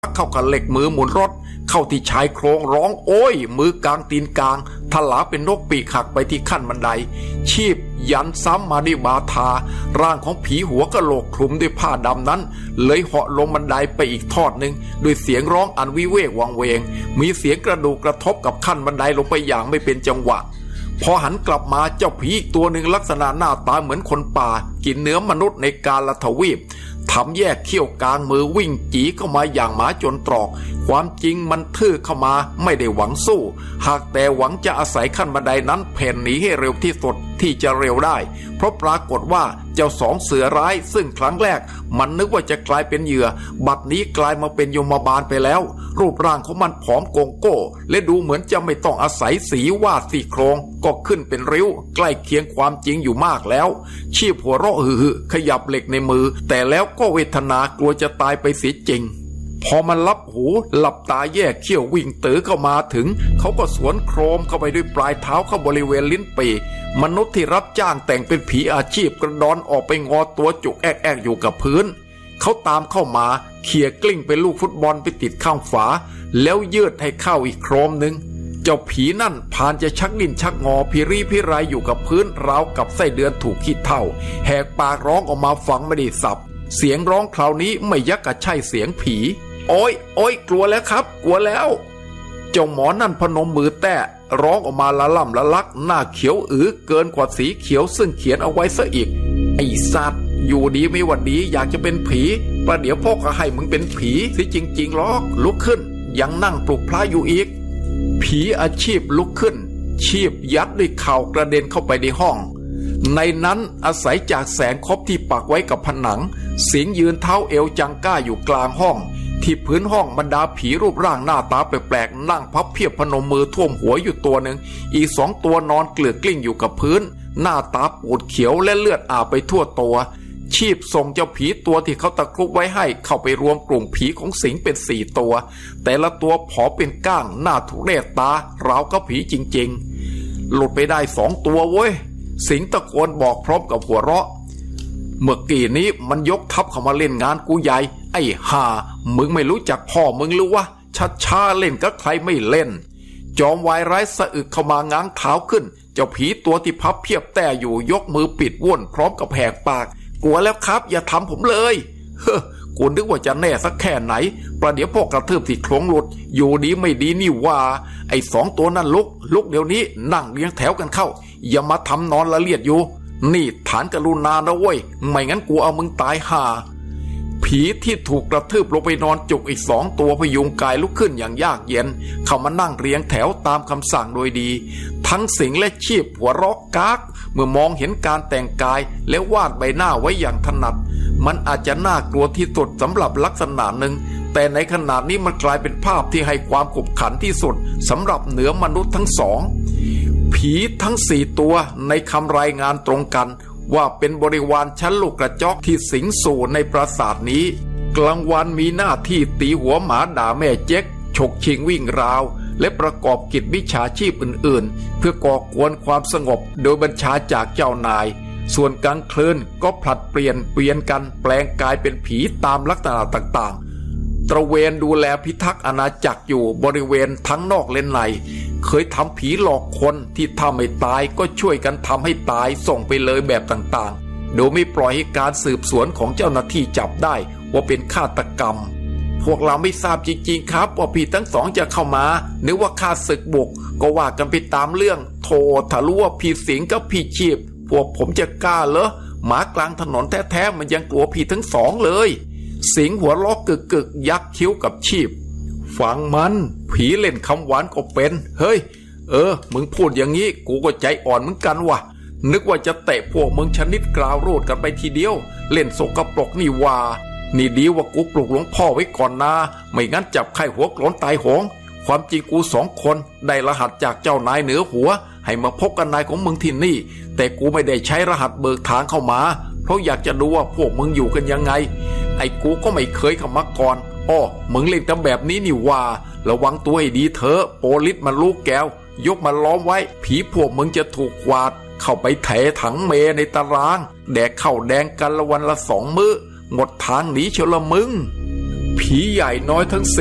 เข้ากับเหล็กมือหมุนรถเข้าที่ชายโครงร้องโอ้ยมือกลางตีนกลางทลาเป็นนกปีกหักไปที่ขั้นบันไดชีพยันซ้ำมาด้วยบาทาร่างของผีหัวกะโหลกคลุมด้วยผ้าดำนั้นเลยเหาะลงบันไดไปอีกทอดหนึ่งด้วยเสียงร้องอันวิเวกวังเวงมีเสียงกระดูกกระทบกับขั้นบันไดลงไปอย่างไม่เป็นจังหวะพอหันกลับมาเจ้าผีอีกตัวหนึ่งลักษณะหน้าตาเหมือนคนป่ากินเนื้อมนุษย์ในกาลทวีปทำแยกเขี้ยวกลางมือวิ่งจีเข้ามาอย่างหมาจนตรอกความจริงมันทื่อเข้ามาไม่ได้หวังสู้หากแต่หวังจะอาศัยขั้นบันไดนั้นเพ่นหนีให้เร็วที่สุดที่จะเร็วได้เพราะปรากฏว่าเจ้าสองเสือร้ายซึ่งครั้งแรกมันนึกว่าจะกลายเป็นเหยื่อบัดนี้กลายมาเป็นยมบาลไปแล้วรูปร่างของมันผอมโกงโก้และดูเหมือนจะไม่ต้องอาศัยสีวาดสี่โครงก็ขึ้นเป็นริ้วใกล้เคียงความจริงอยู่มากแล้วชีพหัวเราะฮือขยับเหล็กในมือแต่แล้วก็เวทนากลัวจะตายไปเสียจริงพอมันลับหูหลับตาแยกเขี้ยววิ่งตื้อเข้ามาถึงเขาก็สวนโครมเข้าไปด้วยปลายเท้าเข้าบริเวณลิ้นปีมนุษย์ที่รับจ้างแต่งเป็นผีอาชีพกระดอนออกไปงอตัวจุกแอกอยู่กับพื้นเขาตามเข้ามาเขี่ยกลิ้งเป็นลูกฟุตบอลไปติดข้างฝาแล้วยืดให้เข้าอีกโครมหนึ่งเจ้าผีนั่นผ่านจะชักลิ้นชักงอพิรีพิไรอยู่กับพื้นราวกับไส้เดือนถูกขี้เถ้าแหกปากร้องออกมาฟังไม่ได้สับเสียงร้องคราวนี้ไม่ยักกะใช่เสียงผีโอ้ยโอ้ยกลัวแล้วครับกลัวแล้วเจ้าหมอนั่นพนมมือแตะร้องออกมาละล่ำละลักหน้าเขียวเกินกว่าสีเขียวซึ่งเขียนเอาไว้ซะอีกไอ้สัตว์อยู่ดีไม่วันดีอยากจะเป็นผีประเดี๋ยวพ่อก็ให้มึงเป็นผีสิจริงๆหรอกลุกขึ้นยังนั่งปลุกพระอยู่อีกผีอาชีพลุกขึ้นชีพยัดด้วยเข่ากระเด็นเข้าไปในห้องในนั้นอาศัยจากแสงคบที่ปักไว้กับผนังสิงยืนเท้าเอวจังก้าอยู่กลางห้องที่พื้นห้องบรรดาผีรูปร่างหน้าตาแปลกๆนั่งพับเพียบพนมมือท่วมหัวอยู่ตัวหนึ่งอีกสองตัวนอนเกลือกกลิ้งอยู่กับพื้นหน้าตาปูดเขียวและเลือดอาบไปทั่วตัวชีพส่งเจ้าผีตัวที่เขาตะครุบไว้ให้เข้าไปรวมกลุ่มผีของสิงเป็น4ตัวแต่ละตัวผอมเป็นก้างหน้าทุเรศตาราวกับผีจริงๆหลุดไปได้2ตัวเว้ยสิงตะโกนบอกพร้อมกับหัวเราะเมื่อกี้นี้มันยกทัพเข้ามาเล่นงานกูใหญ่ไอ้ห่ามึงไม่รู้จักพ่อมึงหรือวะช้าๆเล่นกับใครไม่เล่นจอมวายร้ายสะอึกเข้ามาง้างเท้าขึ้นเจ้าผีตัวที่พับเพียบแต่อยู่ยกมือปิดว่นพร้อมกับแหกปากกลัวแล้วครับอย่าทำผมเลยเฮ้อกูนึกว่าจะแน่สักแค่ไหนประเดี๋ยวพวกกระทืบที่โครงหลุดอยู่ดีไม่ดีนี่ว่าไอ้2ตัวนั่นลุกเดี๋ยวนี้นั่งเรียงแถวกันเข้าอย่ามาทำนอนละเลียดอยู่นี่ฐานกรุณานะเว้ยไม่งั้นกูเอามึงตายห่าผีที่ถูกกระทืบลงไปนอนจุกอีก2ตัวพยุงกายลุกขึ้นอย่างยากเย็นเข้ามานั่งเรียงแถวตามคำสั่งโดยดีทั้งสิงและชีพหัวเราะกากเมื่อมองเห็นการแต่งกายและวาดใบหน้าไว้อย่างถนัดมันอาจจะน่ากลัวที่สุดสำหรับลักษณะหนึ่งแต่ในขณะนี้มันกลายเป็นภาพที่ให้ความขบขันที่สุดสำหรับเหนือมนุษย์ทั้งสองผีทั้ง4ตัวในคำรายงานตรงกันว่าเป็นบริวารชั้นลูกกระจอกที่สิงสู่ในปราสาทนี้กลางวันมีหน้าที่ตีหัวหมาด่าแม่เจ๊กฉกชิงวิ่งราวและประกอบกิจวิชาชีพอื่นๆเพื่อก่อกวนความสงบโดยบัญชาจากเจ้านายส่วนกลางคืนก็ผลัดเปลี่ยนกันแปลงกายเป็นผีตามลักษณะต่างๆตระเวนดูแลพิทักษ์อาณาจักรอยู่บริเวณทั้งนอกและในเคยทำผีหลอกคนที่ถ้าไม่ตายก็ช่วยกันทำให้ตายส่งไปเลยแบบต่างๆโดยไม่ปล่อยให้การสืบสวนของเจ้าหน้าที่จับได้ว่าเป็นฆาตกรรมพวกเราไม่ทราบจริงๆครับว่าผีทั้งสองจะเข้ามานึกว่าข้าศึกบุกก็ว่ากันไปตามเรื่องโธ่ถ้ารู้ว่าผีสิงกับผีชีพพวกผมจะกล้าเหรอหมากลางถนนแท้ๆมันยังกลัวผีทั้งสองเลยสิงหัวล้อกึกยักคิ้วกับชีพฟังมันผีเล่นคำหวานก็เป็นเฮ้ยมึงพูดอย่างนี้กูก็ใจอ่อนเหมือนกันว่ะนึกว่าจะเตะพวกมึงชนิดกราวโรดกันไปทีเดียวเล่นสกปรกนี่ว่านี่ดีว่ากูปลุกหลวงพ่อไว้ก่อนนะไม่งั้นจับไข้หัวโกรนตายโหงความจริงกู2 คนได้รหัสจากเจ้านายเหนือหัวให้มาพบกันนายของมึงที่นี่แต่กูไม่ได้ใช้รหัสเบิกทางเข้ามาเพราะอยากจะดูว่าพวกมึงอยู่กันยังไงไอ้กูก็ไม่เคยเข้ามาก่อนมึงเล่นกันแบบนี้นี่ว่าระวังตัวให้ดีเถอะโปลิสมันลูกแก้วยกมาล้อมไว้ผีพวกมึงจะถูกกวาดเข้าไปไถถังเมในตารางแดกข้าวแดงกันละวันละ2 มื้อหมดทางหนีเชียวละมึงผผีใหญ่น้อยทั้ง